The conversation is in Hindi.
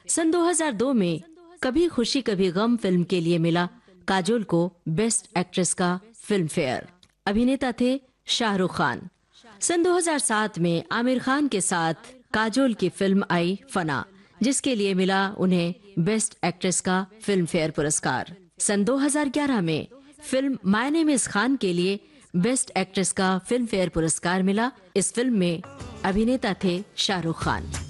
सन 2002 में कभी खुशी कभी गम फिल्म के लिए मिला काजोल को बेस्ट एक्ट्रेस का फिल्म फेयर। अभिनेता थे शाहरुख खान। सन 2007 में आमिर खान के साथ काजोल की फिल्म आई फना, जिसके लिए मिला उन्हें बेस्ट एक्ट्रेस का फिल्म फेयर पुरस्कार। सन 2011 में film my name is Khan के लिए बेस्ट एक्ट्रेस का फिल्म फेयर पुरस्कार मिला। इस फिल्म में अभिनेता थे शाहरुख खान।